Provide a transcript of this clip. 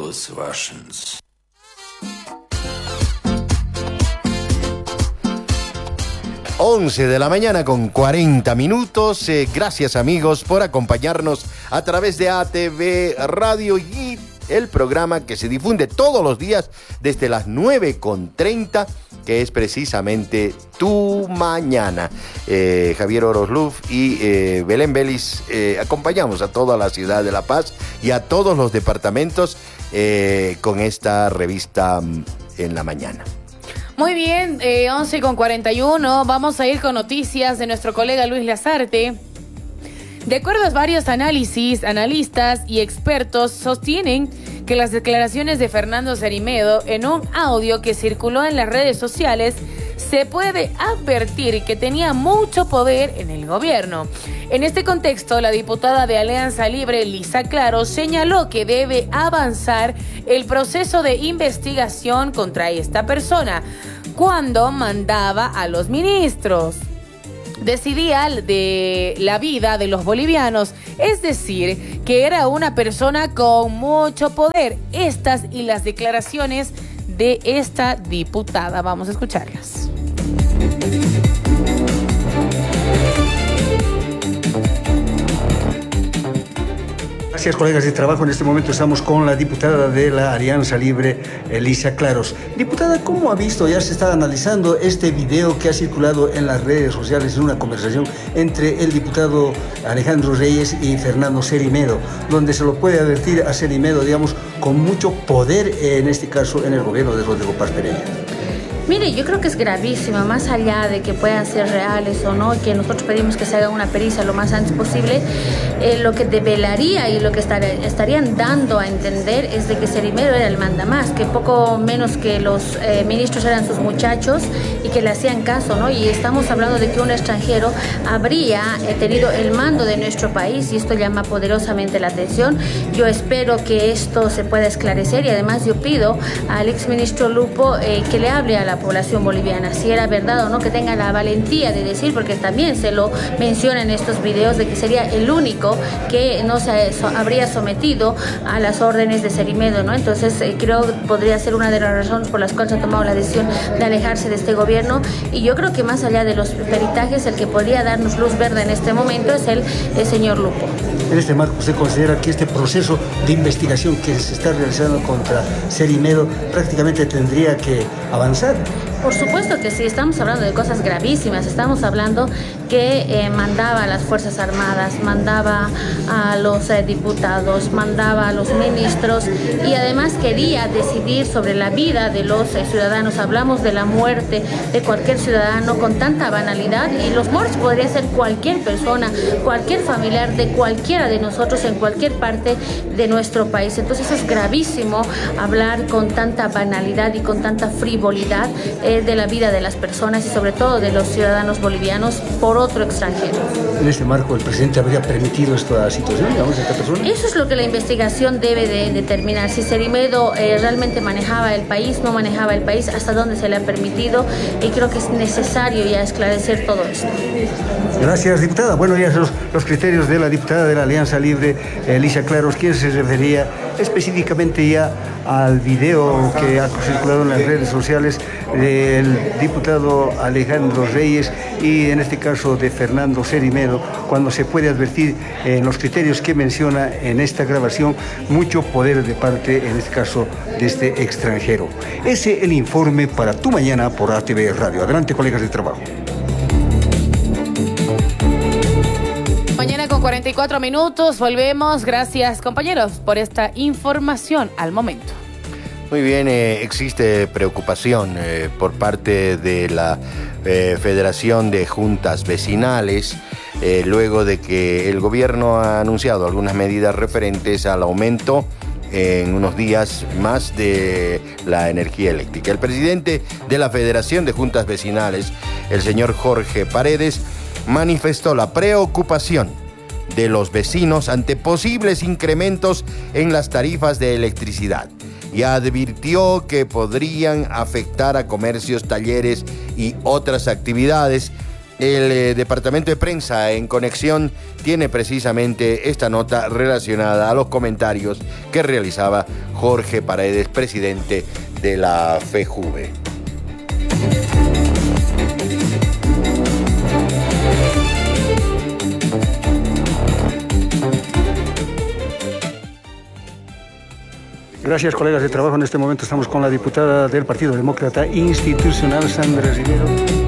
those Russians. Once de la mañana con 40 minutos. Gracias, amigos, por acompañarnos a través de ATV Radio y el programa que se difunde todos los días desde las 9:30, que es precisamente Tu Mañana. Javier Orosluf y Belén Vélez acompañamos a toda la ciudad de La Paz y a todos los departamentos con esta revista en la mañana. Muy bien, 11:41, vamos a ir con noticias de nuestro colega Luis Lazarte. De acuerdo a varios analistas y expertos sostienen que las declaraciones de Fernando Cerimedo en un audio que circuló en las redes sociales se puede advertir que tenía mucho poder en el gobierno. En este contexto, la diputada de Alianza Libre, Lisa Claros, señaló que debe avanzar el proceso de investigación contra esta persona cuando mandaba a los ministros. Decidía de la vida de los bolivianos, es decir, que era una persona con mucho poder. Estas y las declaraciones de esta diputada, vamos a escucharlas. Gracias, colegas de trabajo. En este momento estamos con la diputada de la Alianza Libre, Lisa Claros. Diputada, ¿cómo ha visto? Ya se está analizando este video que ha circulado en las redes sociales en una conversación entre el diputado Alejandro Reyes y Fernando Cerimedo, donde se lo puede advertir a Cerimedo, digamos, con mucho poder, en este caso, en el gobierno de Rodrigo Paz Pereira. Mire, yo creo que es gravísima, más allá de que puedan ser reales o no, que nosotros pedimos que se haga una pericia lo más antes posible, lo que develaría y lo que estarían dando a entender es de que Cerimedo era el mandamás, que poco menos que los ministros eran sus muchachos y que le hacían caso, ¿no? Y estamos hablando de que un extranjero habría tenido el mando de nuestro país y esto llama poderosamente la atención. Yo espero que esto se pueda esclarecer y además yo pido al exministro Lupo que le hable a la población boliviana, si era verdad o no, que tenga la valentía de decir, porque también se lo menciona en estos videos, de que sería el único que no se habría sometido a las órdenes de Cerimedo, ¿no? Entonces creo que podría ser una de las razones por las cuales ha tomado la decisión de alejarse de este gobierno, y yo creo que más allá de los peritajes, el que podría darnos luz verde en este momento es el señor Lupo. En este marco, ¿usted considera que este proceso de investigación que se está realizando contra Cerimedo prácticamente tendría que avanzar? Por supuesto que sí, estamos hablando de cosas gravísimas, estamos hablando que mandaba a las Fuerzas Armadas, mandaba a los diputados, mandaba a los ministros y además quería decidir sobre la vida de los ciudadanos. Hablamos de la muerte de cualquier ciudadano con tanta banalidad, y los muertos podría ser cualquier persona, cualquier familiar de cualquiera de nosotros en cualquier parte de nuestro país. Entonces es gravísimo hablar con tanta banalidad y con tanta frivolidad de la vida de las personas y sobre todo de los ciudadanos bolivianos por otro extranjero. En este marco, ¿el presidente habría permitido esta situación, digamos, de esta persona? Eso es lo que la investigación debe de determinar. Si Cerimedo realmente manejaba el país, no manejaba el país, hasta dónde se le ha permitido, y creo que es necesario ya esclarecer todo esto. Gracias, diputada. Bueno, ya son los criterios de la diputada de la Alianza Libre, Lisa Claros, quien se refería específicamente ya al video que ha circulado en las redes sociales del diputado Alejandro Reyes y en este caso de Fernando Cerimedo, cuando se puede advertir en los criterios que menciona en esta grabación mucho poder de parte, en este caso, de este extranjero. Ese es el informe para Tu Mañana por ATV Radio. Adelante, colegas de trabajo. Mañana con 44 minutos, volvemos. Gracias, compañeros, por esta información al momento. Muy bien, existe preocupación por parte de la Federación de Juntas Vecinales, luego de que el gobierno ha anunciado algunas medidas referentes al aumento en unos días más de la energía eléctrica. El presidente de la Federación de Juntas Vecinales, el señor Jorge Paredes, manifestó la preocupación de los vecinos ante posibles incrementos en las tarifas de electricidad y advirtió que podrían afectar a comercios, talleres y otras actividades El departamento de prensa en Conexión tiene precisamente esta nota relacionada a los comentarios que realizaba Jorge Paredes, presidente de la FEJUVE. Gracias, colegas de trabajo. En este momento estamos con la diputada del Partido Demócrata Institucional, Sandra Rivero.